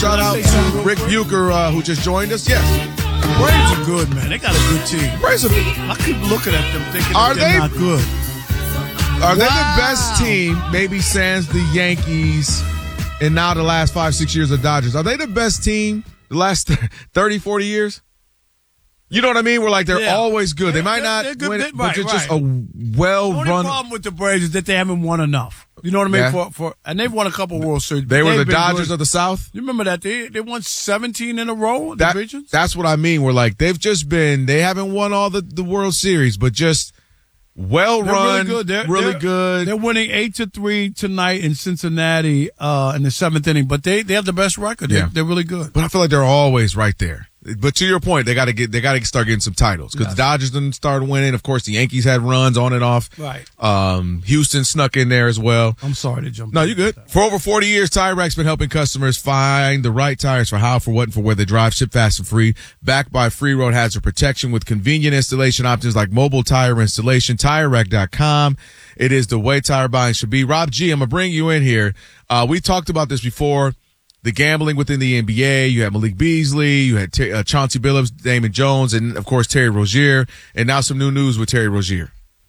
shout out to Rick Bucher, who just joined us. Yes. Braves are good, man. They got a good team. I keep looking at them thinking they're not good. Are they the best team, maybe sans the Yankees, and now the last 5-6 years of Dodgers? Are they the best team the last 30, 40 years? You know what I mean? We're like, they're always good. They might not win it, but they're just a well-run. The only problem with the Braves is that they haven't won enough. You know what I mean? Yeah. And they've won a couple World Series. They were the Dodgers of the South? You remember that? They won 17 in a row divisions? That's what I mean. We're like, they haven't won all the World Series, but just well-run, really good. They're winning 8-3 tonight in Cincinnati in the seventh inning, but they have the best record. They're really good. But I feel like they're always right there. But to your point, they got to start getting some titles because the Dodgers didn't start winning. Of course, the Yankees had runs on and off. Right. Houston snuck in there as well. I'm sorry to jump. No, you're good. For over 40 years, Tire Rack's been helping customers find the right tires for how, for what, and for where they drive. Ship fast and free. Backed by free road hazard protection with convenient installation options like mobile tire installation. TireRack.com. It is the way tire buying should be. Rob G, I'm gonna bring you in here. We talked about this before. The gambling within the NBA, you had Malik Beasley, you had Chauncey Billups, Damon Jones, and, of course, Terry Rozier. And now some new news with Terry Rozier.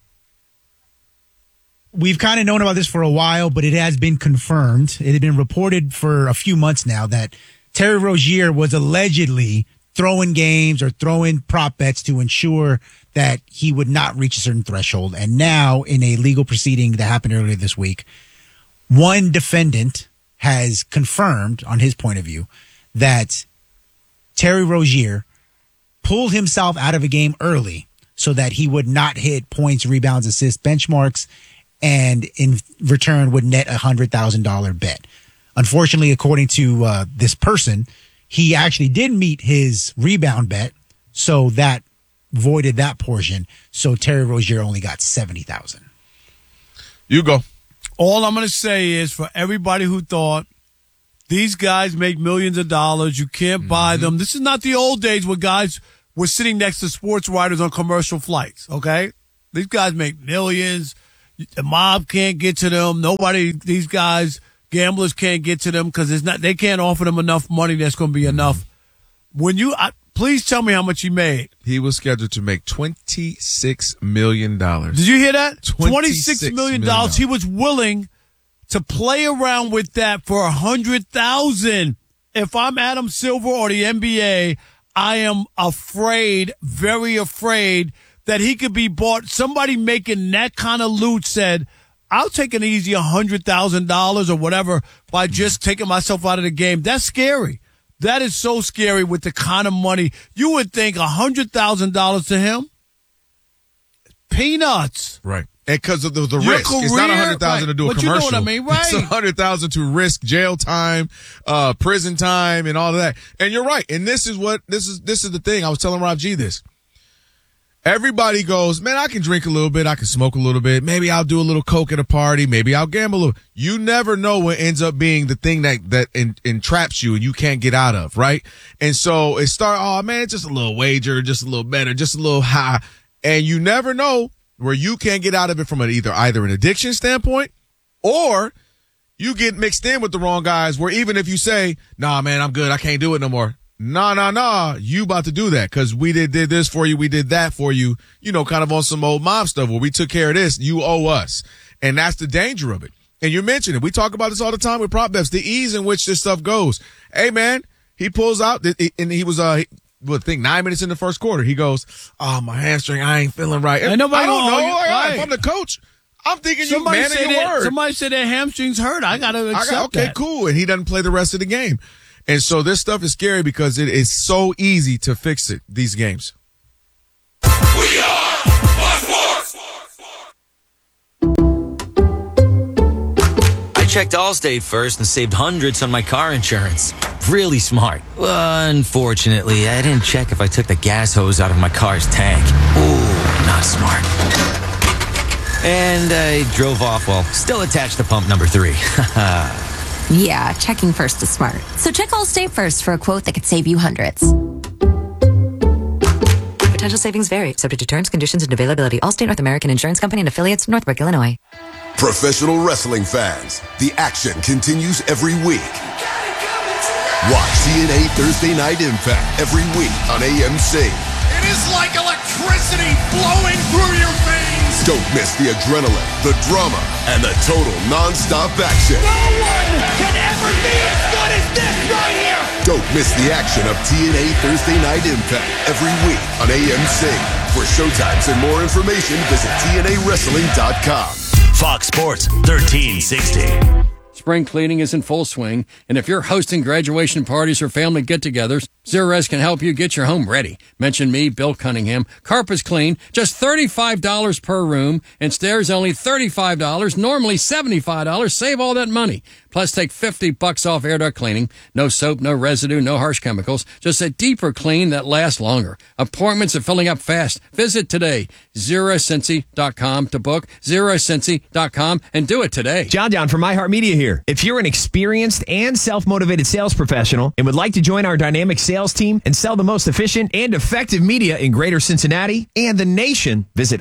We've kind of known about this for a while, but it has been confirmed. It had been reported for a few months now that Terry Rozier was allegedly throwing games or throwing prop bets to ensure that he would not reach a certain threshold. And now, in a legal proceeding that happened earlier this week, one defendant has confirmed, on his point of view, that Terry Rozier pulled himself out of a game early so that he would not hit points, rebounds, assists, benchmarks, and in return would net $100,000 bet. Unfortunately, according to this person, he actually did meet his rebound bet, so that voided that portion. So Terry Rozier only got $70,000. You go. All I'm going to say is for everybody who thought these guys make millions of dollars, you can't buy them. This is not the old days where guys were sitting next to sports writers on commercial flights, okay? These guys make millions. The mob can't get to them. These guys, gamblers can't get to them because they can't offer them enough money that's going to be enough. Please tell me how much he made. He was scheduled to make $26 million. Did you hear that? $26 million. He was willing to play around with that for $100,000. If I'm Adam Silver or the NBA, I am afraid, very afraid, that he could be bought. Somebody making that kind of loot said, I'll take an easy $100,000 or whatever by just taking myself out of the game. That's scary. That is so scary with the kind of money. You would think $100,000 to him? Peanuts. Right. And because of the risk. Career, it's not $100,000 to do a but commercial. You know what I mean, right? It's $100,000 to risk jail time, prison time, and all of that. And you're right. And this is the thing. I was telling Rob G this. Everybody goes, man, I can drink a little bit. I can smoke a little bit. Maybe I'll do a little coke at a party. Maybe I'll gamble a little. You never know what ends up being the thing that entraps you and you can't get out of, right? And so it oh, man, it's just a little wager, just a little better, just a little high. And you never know where you can't get out of it from either an addiction standpoint or you get mixed in with the wrong guys where even if you say, nah, man, I'm good. I can't do it no more. Nah. You about to do that because we did this for you. We did that for you, kind of on some old mob stuff where we took care of this. You owe us. And that's the danger of it. And you mentioned it. We talk about this all the time with prop bets, the ease in which this stuff goes. Hey, man, he pulls out and he was, 9 minutes in the first quarter. He goes, oh, my hamstring, I ain't feeling right. I don't know. If I'm the coach, I'm thinking you man of your word. Somebody said their hamstrings hurt. I got to accept that. Okay, cool. And he doesn't play the rest of the game. And so this stuff is scary because it is so easy to fix it, these games. We are Fox Sports. I checked Allstate first and saved hundreds on my car insurance. Really smart. Unfortunately, I didn't check if I took the gas hose out of my car's tank. Ooh, not smart. And I drove off while still attached to pump number 3. Yeah, checking first is smart. So check Allstate first for a quote that could save you hundreds. Potential savings vary, subject to terms, conditions, and availability. Allstate North American Insurance Company and affiliates, Northbrook, Illinois. Professional wrestling fans, the action continues every week. Watch TNA Thursday Night Impact every week on AMC. It is like electricity flowing through your veins. Don't miss the adrenaline, the drama, and the total non-stop action. No one can ever be as good as this right here. Don't miss the action of TNA Thursday Night Impact every week on AMC. For showtimes and more information, visit TNAWrestling.com. Fox Sports 1360. Spring cleaning is in full swing, and if you're hosting graduation parties or family get-togethers, Zerorez can help you get your home ready. Mention me, Bill Cunningham. Carpets clean, just $35 per room, and stairs only $35, normally $75. Save all that money. Plus, take $50 off air duct cleaning. No soap, no residue, no harsh chemicals. Just a deeper clean that lasts longer. Appointments are filling up fast. Visit today, ZeroCincy.com to book, ZeroCincy.com, and do it today. John Down from iHeartMedia here. If you're an experienced and self-motivated sales professional and would like to join our dynamic sales team and sell the most efficient and effective media in greater Cincinnati and the nation, visit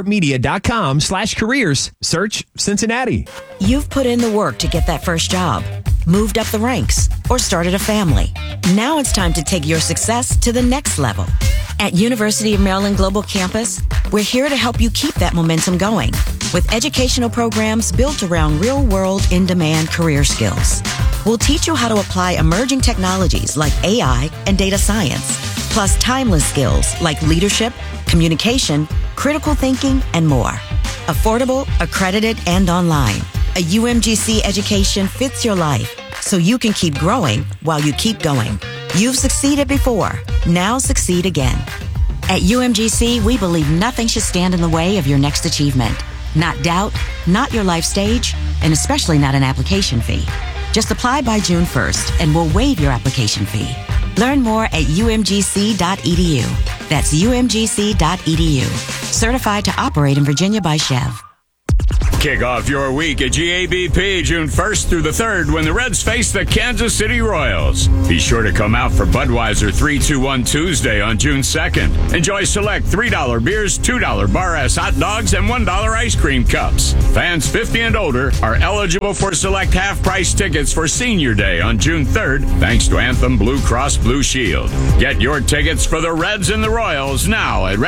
iHeartMedia.com/careers. Search Cincinnati. You've put in the work to get that first job, moved up the ranks, or started a family. Now it's time to take your success to the next level. At University of Maryland Global Campus, we're here to help you keep that momentum going with educational programs built around real-world, in-demand career skills. We'll teach you how to apply emerging technologies like AI and data science, plus timeless skills like leadership, communication, critical thinking, and more. Affordable, accredited, and online. A UMGC education fits your life so you can keep growing while you keep going. You've succeeded before. Now succeed again. At UMGC, we believe nothing should stand in the way of your next achievement. Not doubt, not your life stage, and especially not an application fee. Just apply by June 1st and we'll waive your application fee. Learn more at umgc.edu. That's umgc.edu. Certified to operate in Virginia by Chev. Kick off your week at GABP June 1st through the 3rd when the Reds face the Kansas City Royals. Be sure to come out for Budweiser 321 Tuesday on June 2nd. Enjoy select $3 beers, $2 bar-ass hot dogs, and $1 ice cream cups. Fans 50 and older are eligible for select half-price tickets for Senior Day on June 3rd, thanks to Anthem Blue Cross Blue Shield. Get your tickets for the Reds and the Royals now at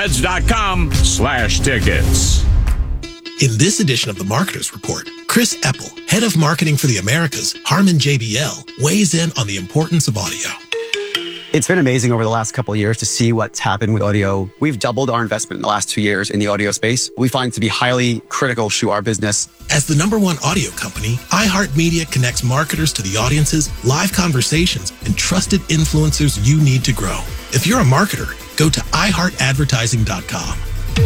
reds.com/tickets. In this edition of the Marketers Report, Chris Eppel, head of marketing for the Americas, Harman JBL, weighs in on the importance of audio. It's been amazing over the last couple of years to see what's happened with audio. We've doubled our investment in the last 2 years in the audio space. We find it to be highly critical to our business. As the #1 audio company, iHeartMedia connects marketers to the audiences, live conversations, and trusted influencers you need to grow. If you're a marketer, go to iHeartAdvertising.com.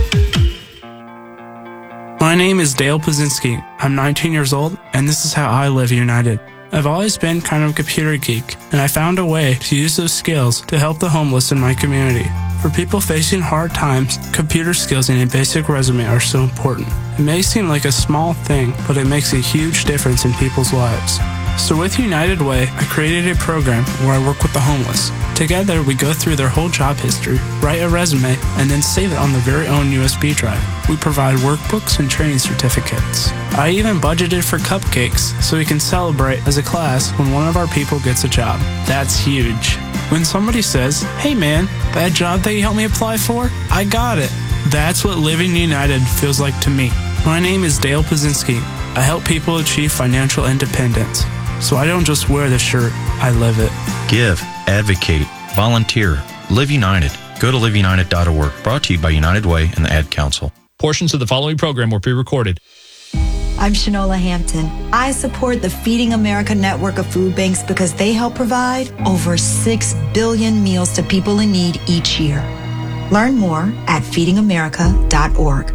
My name is Dale Pazinski. I'm 19 years old, and this is how I live united. I've always been kind of a computer geek, and I found a way to use those skills to help the homeless in my community. For people facing hard times, computer skills and a basic resume are so important. It may seem like a small thing, but it makes a huge difference in people's lives. So with United Way, I created a program where I work with the homeless. Together, we go through their whole job history, write a resume, and then save it on their very own USB drive. We provide workbooks and training certificates. I even budgeted for cupcakes so we can celebrate as a class when one of our people gets a job. That's huge. When somebody says, "Hey man, that job that you helped me apply for, I got it." That's what Living United feels like to me. My name is Dale Pazinski. I help people achieve financial independence. So I don't just wear the shirt, I live it. Give, advocate, volunteer, Live United. Go to liveunited.org. Brought to you by United Way and the Ad Council. Portions of the following program were pre-recorded. I'm Shanola Hampton. I support the Feeding America network of food banks because they help provide over 6 billion meals to people in need each year. Learn more at feedingamerica.org.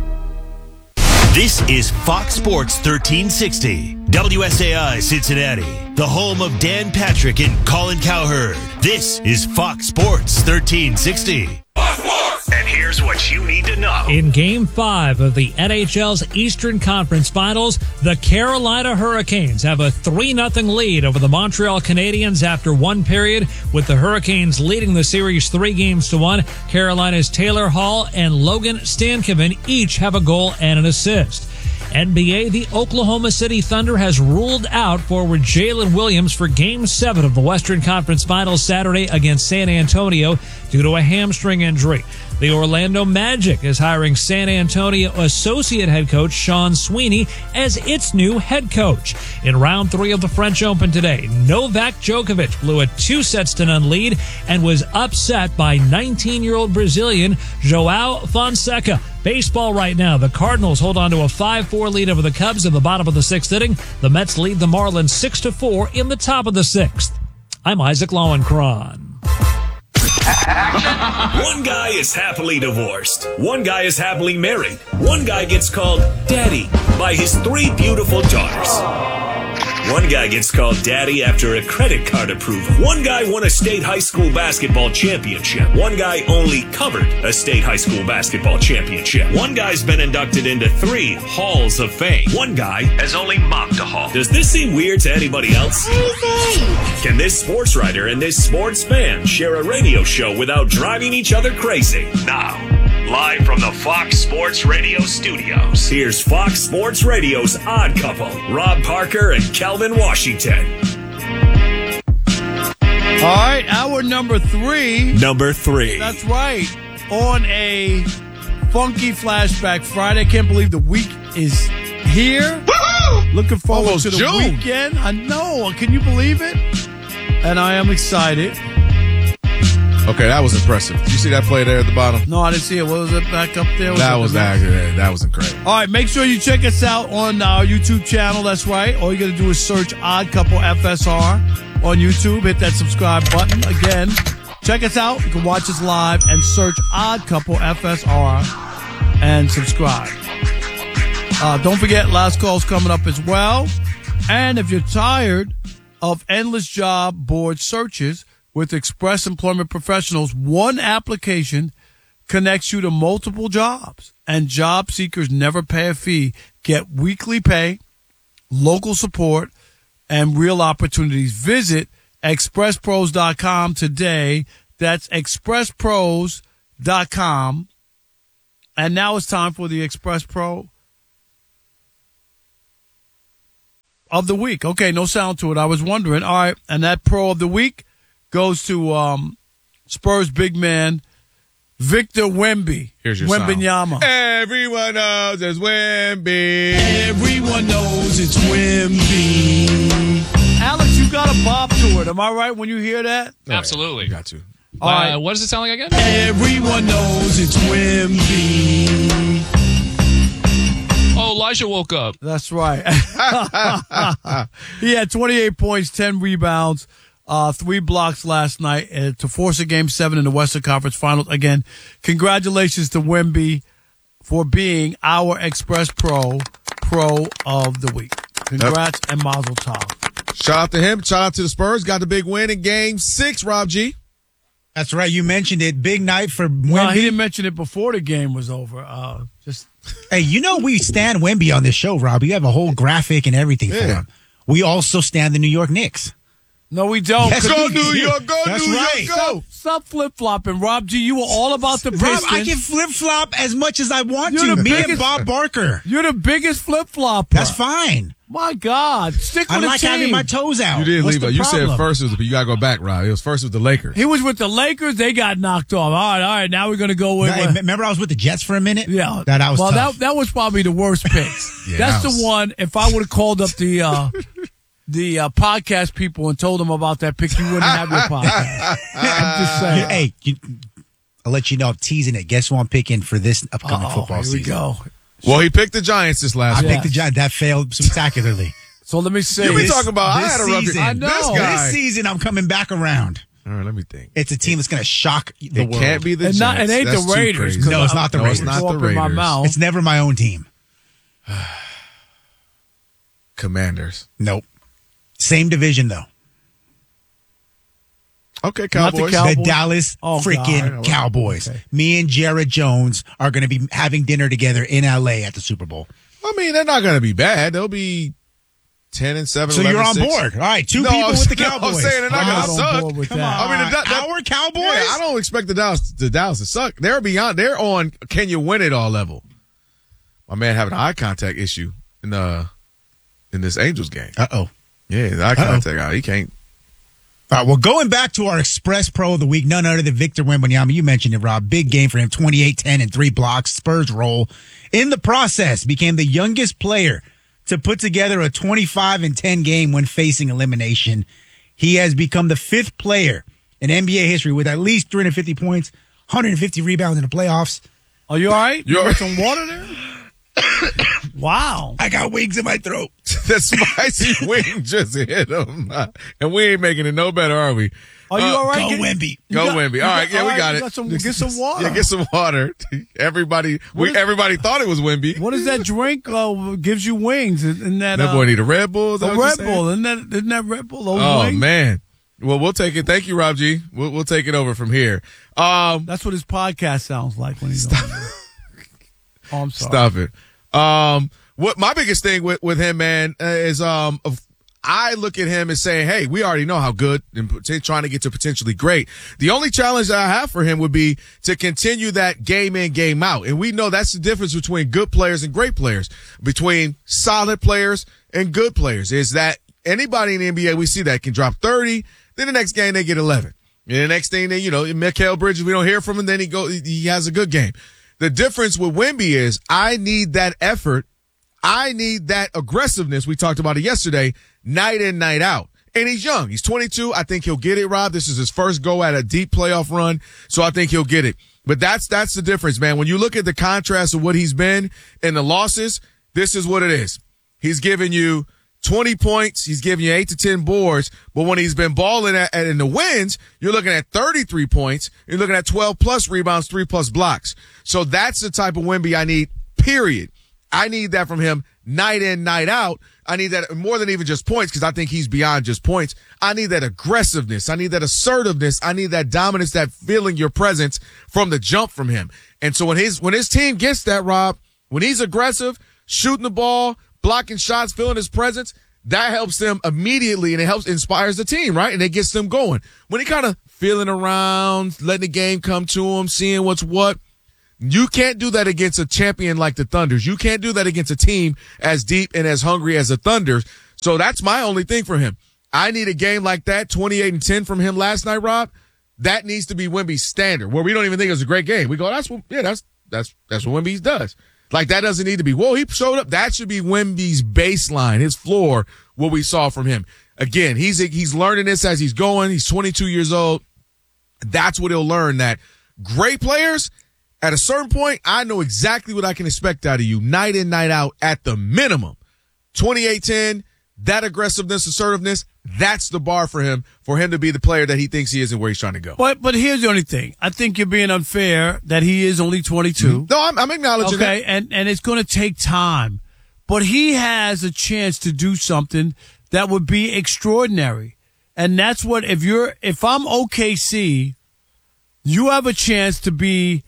This is Fox Sports 1360, WSAI Cincinnati, the home of Dan Patrick and Colin Cowherd. This is Fox Sports 1360. And here's what you need to know. In Game 5 of the NHL's Eastern Conference Finals, the Carolina Hurricanes have a 3-0 lead over the Montreal Canadiens after one period, with the Hurricanes leading the series 3-1. Carolina's Taylor Hall and Logan Stankoven each have a goal and an assist. NBA, the Oklahoma City Thunder has ruled out forward Jalen Williams for Game 7 of the Western Conference Finals Saturday against San Antonio due to a hamstring injury. The Orlando Magic is hiring San Antonio associate head coach Sean Sweeney as its new head coach. In round 3 of the French Open today, Novak Djokovic blew a 2-0 lead and was upset by 19-year-old Brazilian João Fonseca. Baseball right now. The Cardinals hold on to a 5-4 lead over the Cubs in the bottom of the 6th inning. The Mets lead the Marlins 6-4 in the top of the 6th. I'm Isaac Lowenkron. One guy is happily divorced. One guy is happily married. One guy gets called Daddy by his 3 beautiful daughters. One guy gets called Daddy after a credit card approval. One guy won a state high school basketball championship. One guy only covered a state high school basketball championship. One guy's been inducted into 3 halls of fame. One guy has only mopped a hall. Does this seem weird to anybody else? Can this sports writer and this sports fan share a radio show without driving each other crazy? Now, live from the Fox Sports Radio studios, here's Fox Sports Radio's Odd Couple, Rob Parker and Kelvin Washington. All right, hour number 3. Number 3. That's right. On a funky flashback Friday. I can't believe the week is here. Woo-hoo! Looking forward to the June. weekend. I know. Can you believe it? And I am excited. Okay, that was impressive. Did you see that play there at the bottom? No, I didn't see it. What was it back up there? That was incredible. All right, make sure you check us out on our YouTube channel. That's right. All you got to do is search Odd Couple FSR on YouTube. Hit that subscribe button. Again, check us out. You can watch us live and search Odd Couple FSR and subscribe. Don't forget, last call's coming up as well. And if you're tired of endless job board searches, with Express Employment Professionals, one application connects you to multiple jobs, and job seekers never pay a fee. Get weekly pay, local support, and real opportunities. Visit expresspros.com today. That's expresspros.com. And now it's time for the Express Pro of the week. Okay, no sound to it. I was wondering. All right, and that Pro of the week goes to Spurs big man Victor Wemby. Here's your Wembanyama. Everyone knows it's Wemby. Everyone knows it's Wemby. Alex, you got a bop to it. Am I right when you hear that? Absolutely. You got to. All right. What does it sound like again? Everyone knows it's Wemby. Oh, Elijah woke up. That's right. He had 28 points, 10 rebounds. 3 blocks last night to force a Game 7 in the Western Conference Finals. Again, congratulations to Wemby for being our Express Pro of the week. Congrats and mazel tov. Shout out to him. Shout out to the Spurs. Got the big win in Game 6, Rob G. That's right. You mentioned it. Big night for Wemby. Well, he didn't mention it before the game was over. Hey, you know we stand Wemby on this show, Rob. You have a whole graphic and everything for him. We also stand the New York Knicks. No, we don't. Yes, go New York, go That's New right. York, go. Stop flip-flopping, Rob G. You were all about the Pistons. Rob, I can flip-flop as much as I want You're to. the Me biggest- and Bob Barker. You're the biggest flip-flopper. That's fine. My God. Stick with I the like team. having my toes out. You didn't What's leave the it. You said problem? first was, but you got to go back, Rob. It was first with the Lakers. He was with the Lakers. They got knocked off. All right. Now we're going to go with. Hey, remember I was with the Jets for a minute? Yeah. That was tough. That was probably the worst picks. Yeah, That's that was- the one. If I would have called up the podcast people and told them about that pick, you wouldn't have your podcast. I'm just saying. Hey, I'll let you know I'm teasing it. Guess who I'm picking for this upcoming football here season? we go. Well, he picked the Giants this last I week. picked the Giants. That failed spectacularly. So let me see. You be talking about, I had a rough season, I know. This guy. This season, I'm coming back around. All right, let me think. It's a team that's going to shock the It world. can't be the And Giants. it ain't That's the too Raiders. crazy. No, it's not the Raiders. It's not Go the up in my Raiders. mouth. It's never my own team. Commanders. Nope. Same division, though. Okay, Not the Cowboys. Cowboys. The Dallas God. Cowboys. Okay. Me and Jared Jones are going to be having dinner together in L.A. at the Super Bowl. I mean, they're not going to be bad. They'll be 10-7. So you're on 11-6. board. All right, two No, people with the no, Cowboys. I'm saying they're not I'm going not to on suck. board with Come that. on. I mean, Our Cowboys? Yeah, I don't expect the Dallas to suck. They're beyond. They're on can you win it all level. my man having an eye contact issue in this Angels game. Uh-oh. Yeah, the eye contact. He can't. All right, well, going back to our Express Pro of the Week, none other than Victor Wembanyama. You mentioned it, Rob. Big game for him, 28, 10, and 3 blocks. Spurs roll. In the process, became the youngest player to put together a 25 and 10 game when facing elimination. He has become the 5th player in NBA history with at least 350 points, 150 rebounds in the playoffs. Are you all right? You got some water there? Wow. I got wings in my throat. The spicy wing just hit him. And we ain't making it no better, are we? Are you all right? Go Wemby. Go Wemby. All right, yeah, we got it. Get some water. Yeah, get some water. Everybody thought it was Wemby. What is that drink gives you wings? Isn't that boy need a Red Bull? A Red Bull. Isn't that Red Bull? Those wings? Man. Well, we'll take it. Thank you, Rob G. We'll take it over from here. That's what his podcast sounds like when he's on there. Oh, I'm sorry. Stop it. What my biggest thing with him, man, is I look at him and say, hey, we already know how good and trying to get to potentially great. The only challenge that I have for him would be to continue that game in, game out. And we know that's the difference between good players and great players, between solid players and good players, is that anybody in the NBA we see that can drop 30, then the next game they get 11. And the next thing, Mikal Bridges, we don't hear from him, then he has a good game. The difference with Wemby is I need that effort. I need that aggressiveness. We talked about it yesterday, night in, night out. And he's young. He's 22. I think he'll get it, Rob. This is his first go at a deep playoff run, so I think he'll get it. But that's the difference, man. When you look at the contrast of what he's been in the losses, this is what it is. He's giving you 20 points. He's giving you 8 to 10 boards. But when he's been balling in the wins, you're looking at 33 points. You're looking at 12 plus rebounds, 3 plus blocks. So that's the type of Wemby I need, period. I need that from him night in, night out. I need that more than even just points, because I think he's beyond just points. I need that aggressiveness. I need that assertiveness. I need that dominance, that feeling your presence from the jump from him. And so when his team gets that, Rob, when he's aggressive, shooting the ball, blocking shots, feeling his presence, that helps them immediately, and it inspires the team, right? And it gets them going. When he kind of feeling around, letting the game come to him, seeing what's what, you can't do that against a champion like the Thunders. You can't do that against a team as deep and as hungry as the Thunders. So that's my only thing for him. I need a game like that, 28 and 10 from him last night, Rob. That needs to be Wemby's standard, where we don't even think it was a great game. We go, that's what Wemby does. Like, that doesn't need to be, whoa, he showed up. That should be Wemby's baseline, his floor, what we saw from him. Again, he's learning this as he's going. He's 22 years old. That's what he'll learn, that great players, at a certain point, I know exactly what I can expect out of you, night in, night out, at the minimum. 28-10, that aggressiveness, assertiveness, that's the bar for him to be the player that he thinks he is and where he's trying to go. But here's the only thing. I think you're being unfair that he is only 22. No, I'm acknowledging that. Okay, and it's going to take time. But he has a chance to do something that would be extraordinary. And that's what, if I'm OKC, you have a chance to be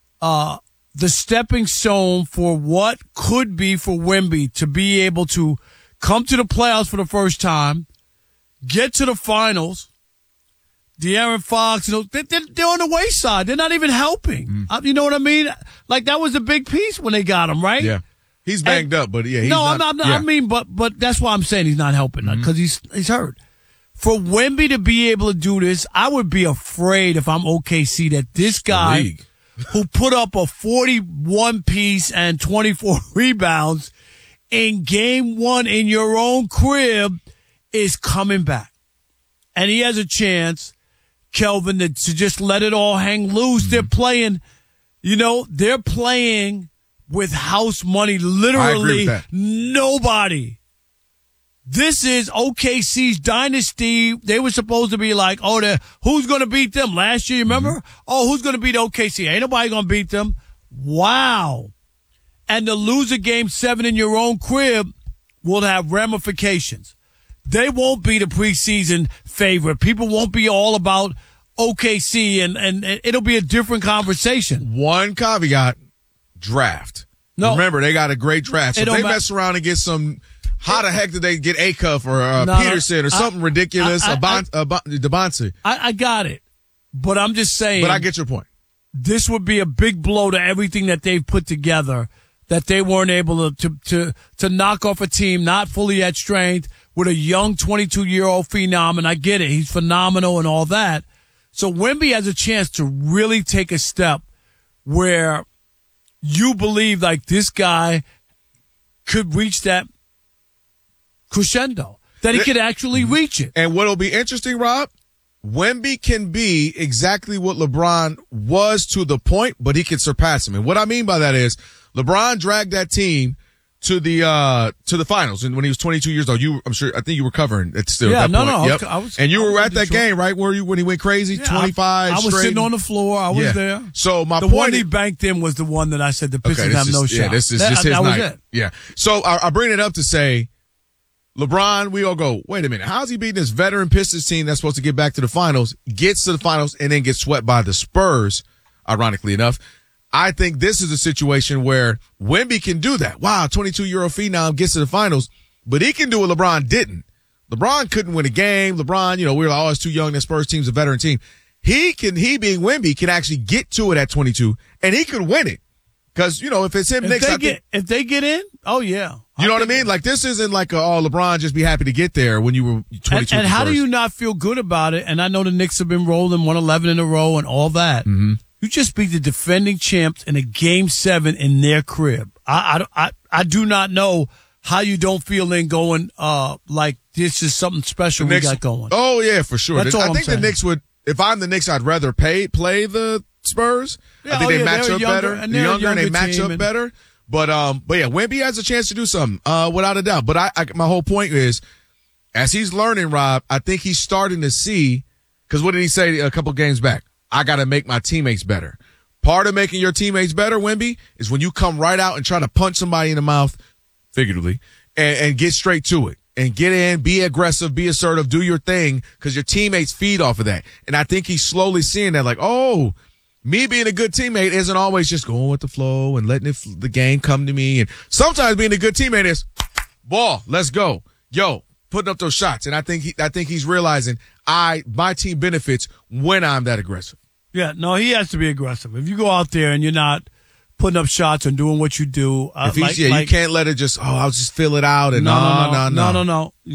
the stepping stone for what could be for Wemby to be able to come to the playoffs for the first time, get to the finals. De'Aaron Fox, they're on the wayside. They're not even helping. You know what I mean? Like, that was a big piece when they got him, right? Yeah. He's banged up, but yeah. He's I mean, but that's why I'm saying he's not helping, because he's hurt. For Wemby to be able to do this, I would be afraid, if I'm OKC, that this guy who put up a 41 piece and 24 rebounds in game one in your own crib is coming back. And he has a chance, Kelvin, to just let it all hang loose. They're playing, they're playing with house money, literally nobody. This is OKC's dynasty. They were supposed to be like, who's going to beat them? Last year, you remember? Oh, who's going to beat OKC? Ain't nobody going to beat them. Wow. And to lose a game 7 in your own crib will have ramifications. They won't be the preseason favorite. People won't be all about OKC, and it'll be a different conversation. One caveat, draft. No. Remember, they got a great draft. So if they mess around and get some... How the heck did they get Acuff or Peterson or something ridiculous? Debonce. I got it. But I'm just saying. But I get your point. This would be a big blow to everything that they've put together that they weren't able to knock off a team not fully at strength with a young 22-year-old phenom, and I get it. He's phenomenal and all that. So Wemby has a chance to really take a step where you believe like this guy could reach that crescendo, that he could actually reach it. And what'll be interesting, Rob, Wemby can be exactly what LeBron was to the point, but he can surpass him. And what I mean by that is LeBron dragged that team to the finals, and when he was 22 years old, I think you were covering it still. Yeah, at that point. Yep. And you were at that game, right? When he went crazy, 25. I was sitting on the floor. I was there. So the one he banked in was the one that I said the Pistons have no shot. Yeah, this is just his night. Was it. Yeah. So I bring it up to say, LeBron, we all go, wait a minute, how's he beating this veteran Pistons team that's supposed to get back to the finals, gets to the finals, and then gets swept by the Spurs, ironically enough. I think this is a situation where Wemby can do that. Wow, 22-year-old phenom gets to the finals, but he can do what LeBron didn't. LeBron couldn't win a game. LeBron, we were always too young. That Spurs team's a beveteran team. He being Wemby, can actually get to it at 22, and he could win it. Because, if it's him next, if they get in, oh, yeah. You know what I mean? Like, this isn't like, LeBron just be happy to get there when you were 22. And how do you not feel good about it? And I know the Knicks have been rolling 111 in a row and all that. Mm-hmm. You just beat the defending champs in a Game 7 in their crib. I do not know how you don't feel in going, like this is something special we got going. Oh, yeah, for sure. That's all I think I'm saying. the Knicks would, if I'm the Knicks, I'd rather play the Spurs. Yeah, I think they match up better. And they're younger and they match up better. But yeah, Wemby has a chance to do something, without a doubt. But my whole point is, as he's learning, Rob, I think he's starting to see, because what did he say a couple games back? I got to make my teammates better. Part of making your teammates better, Wemby, is when you come right out and try to punch somebody in the mouth, figuratively, and get straight to it. And get in, be aggressive, be assertive, do your thing, because your teammates feed off of that. And I think he's slowly seeing that, like, oh, me being a good teammate isn't always just going with the flow and letting the game come to me. And sometimes being a good teammate is, ball, let's go. Yo, putting up those shots. And I think he's realizing my team benefits when I'm that aggressive. Yeah, no, he has to be aggressive. If you go out there and you're not putting up shots and doing what you do, you can't let it just, I'll just fill it out and no.